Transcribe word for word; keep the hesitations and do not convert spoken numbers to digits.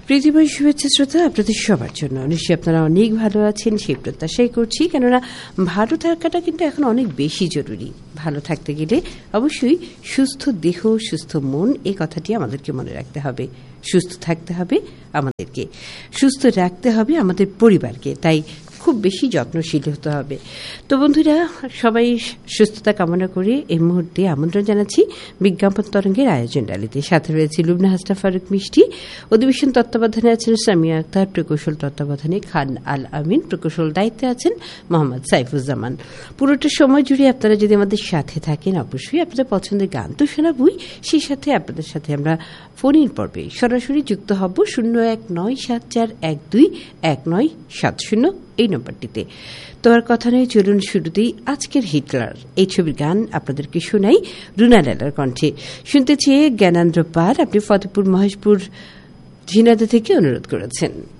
প্রীতিময় শুভেচ্ছা শ্রোতা আপনাদের সবার জন্য। নিশ্চয়ই আপনারা অনেক ভালো আছেন সেই প্রত্যাশাই করছি, কেননা ভালো থাকাটা কিন্তু এখন অনেক বেশি জরুরি। ভালো থাকতে গেলে অবশ্যই সুস্থ দেহ সুস্থ মন এই কথাটি আমাদেরকে মনে রাখতে হবে। সুস্থ থাকতে হবে আমাদেরকে, সুস্থ রাখতে হবে আমাদের পরিবারকে, তাই খুব বেশি যত্নশীল হতে হবে। তো বন্ধুরা, সবাই সুস্থতা কামনা করে এই মুহূর্তে আমন্ত্রণ জানাচ্ছি বিজ্ঞাপন তরঙ্গের আয়োজন ডালিতে। সাথে রয়েছে লুবনা হাসনা ফারুক মিষ্টি, অধিবেশন তত্ত্বাবধানে আছেন সামিয়া আক্তার, প্রকৌশল তত্ত্বাবধানে খান আল আমিন, প্রকৌশল দায়িত্বে আছেন মোহাম্মদ সাইফুজ্জামান। পুরোটা সময় জুড়ে আপনারা যদি আমাদের সাথে থাকেন, অবশ্যই আপনাদের পছন্দের গান তো শোনাবই, সেই সাথে আপনাদের সাথে আমরা ফোনের পর্বে সরাসরি যুক্ত হব শূন্য এক নয় সাত চার এক দুই এক নয় সাত শূন্য এই নম্বরটিতে। তো আর কথা নয়, চলুন শুরুতেই আজকের হিটলার এই ছবির গান আপনাদেরকে শোনাই রুনা লালার কণ্ঠে। শুনতে চেয়ে জ্ঞানেন্দ্র পাল আপনি ফতেপুর মহেশপুর ঝিনাইদহ থেকে অনুরোধ করেছেন।